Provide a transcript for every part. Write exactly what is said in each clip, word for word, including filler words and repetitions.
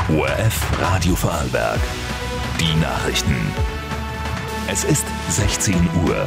O R F Radio Vorarlberg. Die Nachrichten. Es ist sechzehn Uhr.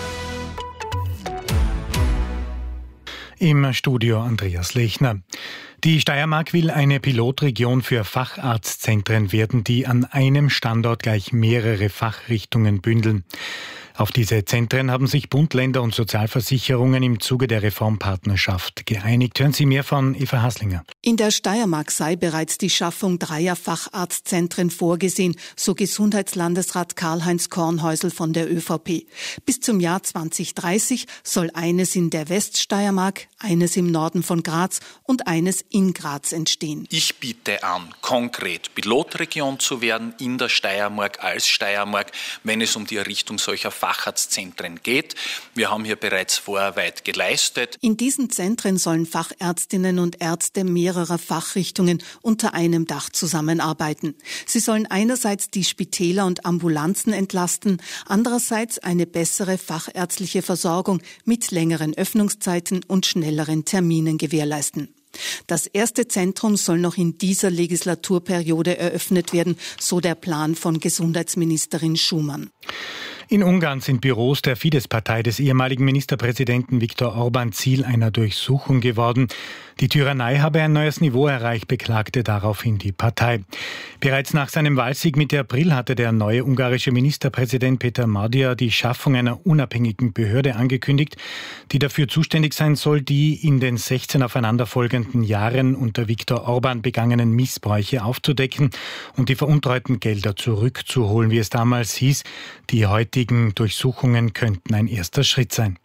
Im Studio Andreas Lechner. Die Steiermark will eine Pilotregion für Facharztzentren werden, die an einem Standort gleich mehrere Fachrichtungen bündeln. Auf diese Zentren haben sich Bund, Länder und Sozialversicherungen im Zuge der Reformpartnerschaft geeinigt. Hören Sie mehr von Eva Haslinger. In der Steiermark sei bereits die Schaffung dreier Facharztzentren vorgesehen, so Gesundheitslandesrat Karl-Heinz Kornhäusl von der ÖVP. Bis zum Jahr zwanzig dreißig soll eines in der Weststeiermark, eines im Norden von Graz und eines in Graz entstehen. Ich biete an, konkret Pilotregion zu werden in der Steiermark als Steiermark, wenn es um die Errichtung solcher Facharztzentren geht. Wir haben hier bereits Vorarbeit geleistet. In diesen Zentren sollen Fachärztinnen und Ärzte mehrerer Fachrichtungen unter einem Dach zusammenarbeiten. Sie sollen einerseits die Spitäler und Ambulanzen entlasten, andererseits eine bessere fachärztliche Versorgung mit längeren Öffnungszeiten und schnelleren Terminen gewährleisten. Das erste Zentrum soll noch in dieser Legislaturperiode eröffnet werden, so der Plan von Gesundheitsministerin Schumann. In Ungarn sind Büros der Fidesz-Partei des ehemaligen Ministerpräsidenten Viktor Orbán Ziel einer Durchsuchung geworden. Die Tyrannei habe ein neues Niveau erreicht, beklagte daraufhin die Partei. Bereits nach seinem Wahlsieg Mitte April hatte der neue ungarische Ministerpräsident Peter Magyar die Schaffung einer unabhängigen Behörde angekündigt, die dafür zuständig sein soll, die in den sechzehn aufeinanderfolgenden Jahren unter Viktor Orbán begangenen Missbräuche aufzudecken und die veruntreuten Gelder zurückzuholen, wie es damals hieß. Die heutigen Durchsuchungen könnten ein erster Schritt sein.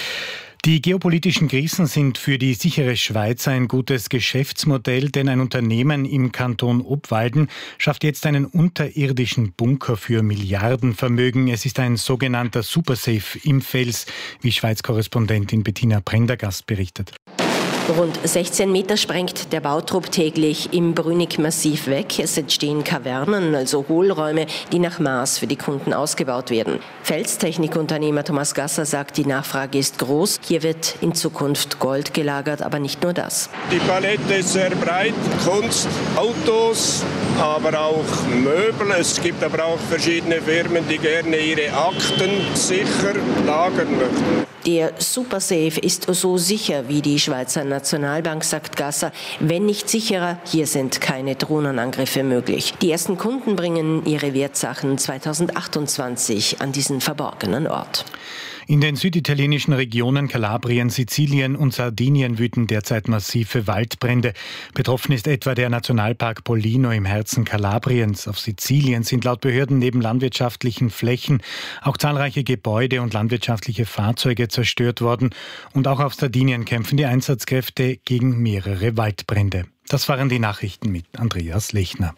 Die geopolitischen Krisen sind für die sichere Schweiz ein gutes Geschäftsmodell, denn ein Unternehmen im Kanton Obwalden schafft jetzt einen unterirdischen Bunker für Milliardenvermögen. Es ist ein sogenannter Supersafe im Fels, wie Schweiz-Korrespondentin Bettina Prendergast berichtet. Rund sechzehn Meter sprengt der Bautrupp täglich im Brünig-Massiv weg. Es entstehen Kavernen, also Hohlräume, die nach Maß für die Kunden ausgebaut werden. Felstechnikunternehmer Thomas Gasser sagt, die Nachfrage ist groß. Hier wird in Zukunft Gold gelagert, aber nicht nur das. Die Palette ist sehr breit. Kunst, Autos, aber auch Möbel. Es gibt aber auch verschiedene Firmen, die gerne ihre Akten sicher lagern möchten. Der Supersafe ist so sicher wie die Schweizer Nationalbank, sagt Gasser. Wenn nicht sicherer, hier sind keine Drohnenangriffe möglich. Die ersten Kunden bringen ihre Wertsachen zweitausendachtundzwanzig an diesen verborgenen Ort. In den süditalienischen Regionen Kalabrien, Sizilien und Sardinien wüten derzeit massive Waldbrände. Betroffen ist etwa der Nationalpark Pollino im Herzen Kalabriens. Auf Sizilien sind laut Behörden neben landwirtschaftlichen Flächen auch zahlreiche Gebäude und landwirtschaftliche Fahrzeuge zerstört worden. Und auch auf Sardinien kämpfen die Einsatzkräfte gegen mehrere Waldbrände. Das waren die Nachrichten mit Andreas Lechner.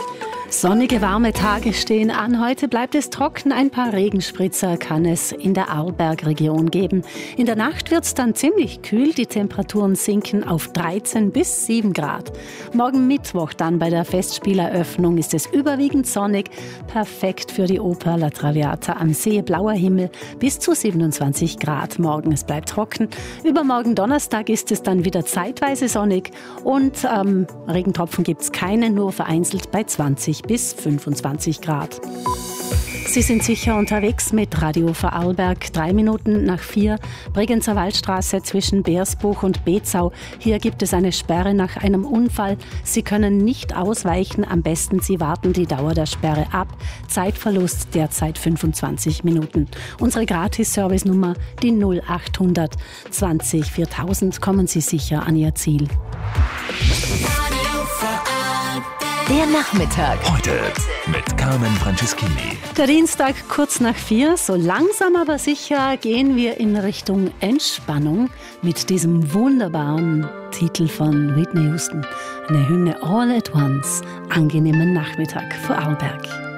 Sonnige, warme Tage stehen an. Heute bleibt es trocken. Ein paar Regenspritzer kann es in der Arlbergregion geben. In der Nacht wird es dann ziemlich kühl. Die Temperaturen sinken auf dreizehn bis sieben Grad. Morgen Mittwoch dann bei der Festspieleröffnung ist es überwiegend sonnig. Perfekt für die Oper La Traviata am See. Blauer Himmel bis zu siebenundzwanzig Grad. Morgen es bleibt trocken. Übermorgen Donnerstag ist es dann wieder zeitweise sonnig. Und ähm, Regentropfen gibt es keine, nur vereinzelt bei zwanzig bis fünfundzwanzig Grad. Sie sind sicher unterwegs mit Radio Vorarlberg. Drei Minuten nach vier, Bregenzer Waldstraße zwischen Beersbuch und Bezau. Hier gibt es eine Sperre nach einem Unfall. Sie können nicht ausweichen. Am besten Sie warten die Dauer der Sperre ab. Zeitverlust derzeit fünfundzwanzig Minuten. Unsere Gratis-Service-Nummer, die null achthundert zwanzig viertausend. Kommen Sie sicher an Ihr Ziel. Der Nachmittag. Heute mit Carmen Franceschini. Der Dienstag kurz nach vier. So langsam aber sicher gehen wir in Richtung Entspannung mit diesem wunderbaren Titel von Whitney Houston. Eine Hymne All at Once. Angenehmen Nachmittag vor Arlberg.